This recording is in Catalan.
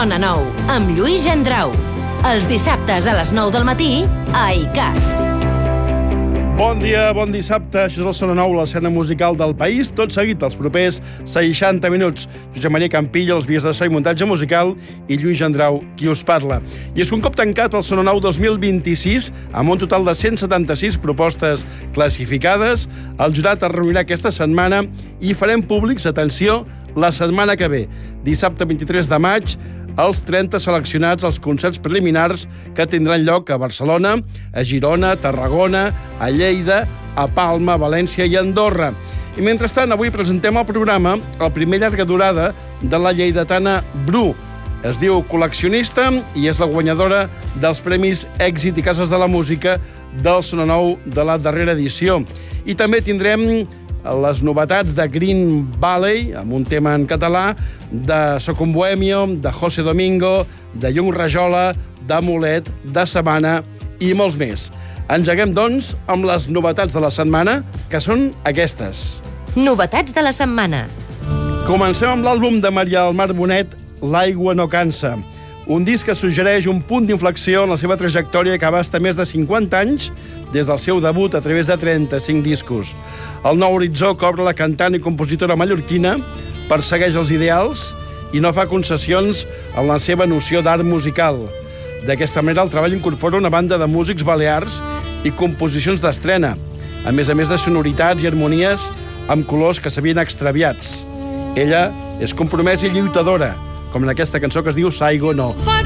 Sona Nou, amb Lluís Gendrau. Els dissabtes a les 9 del matí, a ICAT. Bon dia, bon dissabte. Això és el Sona Nou, l'escena musical del país, tot seguit els propers 60 minuts. Josep Maria Campillo, els vies de so i muntatge musical, i Lluís Gendrau, qui us parla. I és un cop tancat el Sona Nou 2026, amb un total de 176 propostes classificades. El jurat es reunirà aquesta setmana i farem públics, atenció, la setmana que ve, dissabte 23 de maig, els 30 seleccionats als concerts preliminars que tindran lloc a Barcelona, a Girona, a Tarragona, a Lleida, a Palma, a València i a Andorra. I mentrestant, avui presentem al programa el primer llarga durada de la lleidatana Bru. Es diu Col·leccionista i és la guanyadora dels Premis Èxit i Cases de la Música del Sona Nou de la darrera edició. I també tindrem les novetats de Green Valley, amb un tema en català, de Soc un Bohemio, de José Domingo, de Yung Rajola, d'Amulet, de Sabana i molts més. Engeguem, doncs, amb les novetats de la setmana, que són aquestes. Novetats de la setmana. Comencem amb l'àlbum de Maria del Mar Bonet, L'aigua no cansa. Un disc que suggereix un punt d'inflexió en la seva trajectòria que abasta més de 50 anys des del seu debut a través de 35 discos. El nou horitzó que obre la cantant i compositora mallorquina, persegueix els ideals i no fa concessions en la seva noció d'art musical. D'aquesta manera, el treball incorpora una banda de músics balears i composicions d'estrena, a més de sonoritats i harmonies amb colors que s'havien extraviats. Ella és compromesa i lluitadora, com en aquesta cançó que es diu Saigo No.